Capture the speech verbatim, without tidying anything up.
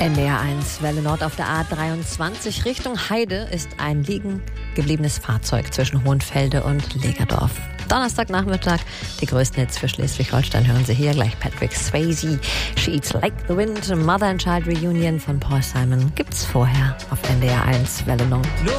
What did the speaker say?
N D R eins Welle Nord auf der A dreiundzwanzig Richtung Heide ist ein liegen gebliebenes Fahrzeug zwischen Hohenfelde und Legerdorf. Donnerstagnachmittag, die größten Hits für Schleswig-Holstein hören Sie hier gleich. Patrick Swayze, She Eats Like the Wind, Mother and Child Reunion von Paul Simon gibt's vorher auf N D R eins Welle Nord.